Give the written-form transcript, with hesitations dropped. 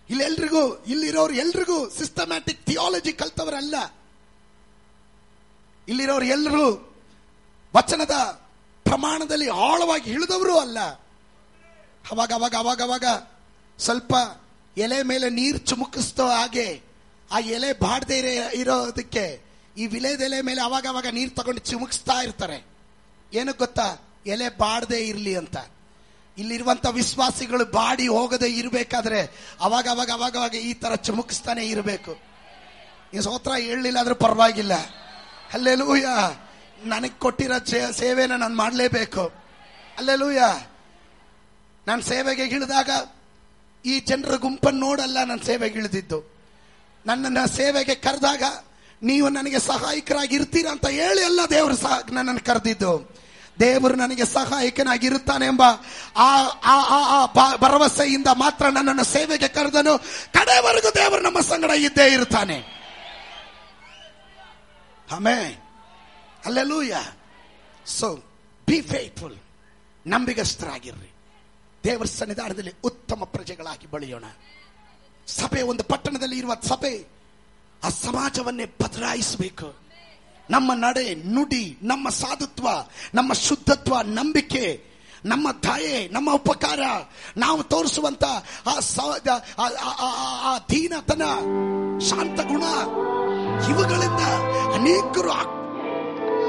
ಇಲ್ಲಿರೋರು ಎಲ್ರಿಗೂ systematic theology ಕಲ್ತವರಲ್ಲ. ಇಲ್ಲಿರೋರು ಎಲ್ಲರೂ ವಚನದ ಪ್ರಮಾಣದಲ್ಲಿ ಆಳವಾಗಿ ಇಳಿದವರು ಅಲ್ಲ. ಅವಾಗ ಸ್ವಲ್ಪ ಎಲೆ ಮೇಲೆ ನೀರು ಚುಮುಕಿಸ್ತೋ ಹಾಗೆ ಆ ಎಲೆ ಬಾಡದೆ ಇರೋದಕ್ಕೆ ಈ ವಿಲೇದೆಲೆ ಮೇಲೆ ಅವಾಗ ನೀರು ತಗೊಂಡು ಚಿಮುಕಿಸ್ತಾ ಇರ್ತಾರೆ. ಏನಕ್ಕೆ ಗೊತ್ತಾ? ಎಲೆ ಬಾಡದೆ ಇರ್ಲಿ ಅಂತ. ಇಲ್ಲಿರುವಂತ ವಿಶ್ವಾಸಿಗಳು ಬಾಡಿ ಹೋಗದೆ ಇರಬೇಕಾದ್ರೆ ಅವಾಗ ಈ ತರ ಚುಮುಕಿಸ್ತಾನೆ ಇರಬೇಕು. ಈ ಸ್ತೋತ್ರ ಹೇಳಲಿಲ್ಲ ಆದ್ರೂ ಪರವಾಗಿಲ್ಲ. ಹಲ್ಲೆಲೂಯ. ನನಗೆ ಕೊಟ್ಟಿರೋ ಸೇವೆನ ನಾನು ಮಾಡಲೇಬೇಕು. ಹಲ್ಲೆಲೂಯ. ನಾನು ಸೇವೆಗೆ ಇಳಿದಾಗ ಈ ಜನರ ಗುಂಪನ್ನು ನೋಡಲ್ಲ ನಾನು ಸೇವೆಗೆ ಇಳಿದಿದ್ದು. ನನ್ನನ್ನು ಸೇವೆಗೆ ಕರೆದಾಗ ನೀವು ನನಗೆ ಸಹಾಯಕರಾಗಿ ಇರ್ತೀರಾ ಅಂತ ಹೇಳಿ ಅಲ್ಲ ದೇವರು ನನ್ನನ್ನು ಕರೆದಿದ್ದು. ದೇವರು ನನಗೆ ಸಹಾಯಕನಾಗಿರುತ್ತಾನೆ ಎಂಬ ಆ ಭರವಸೆಯಿಂದ ಮಾತ್ರ ನನ್ನನ್ನು ಸೇವೆಗೆ ಕರೆದನು. ಕಡೆವರೆಗೂ ದೇವರು ನಮ್ಮ ಸಂಗಡ ಇದ್ದೇ ಇರ್ತಾನೆ. Amen. Hallelujah. So B faithful. ನಂಬಿಗಸ್ತರಾಗಿರ್ರಿ. ದೇವರ ಸನ್ನಿಧಾನದಲ್ಲಿ ಉತ್ತಮ ಪ್ರಜೆಗಳಾಗಿ ಬೆಳೆಯೋಣ. ಸಭೆ, ಒಂದು ಪಟ್ಟಣದಲ್ಲಿ ಇರುವ ಸಭೆ ಆ ಸಮಾಜವನ್ನೇ ಬದಲಾಯಿಸಬೇಕು. ನಮ್ಮ ನಡೆ, ನುಡಿ, ನಮ್ಮ ಸಾಧುತ್ವ, ನಮ್ಮ ಶುದ್ಧತ್ವ, ನಂಬಿಕೆ, ನಮ್ಮ ದಯೆ, ನಮ್ಮ ಉಪಕಾರ, ನಾವು ತೋರಿಸುವಂತ ಆ ದೀನತನ, ಶಾಂತ ಗುಣ, ಇವುಗಳಿಂದ ಅನೇಕರು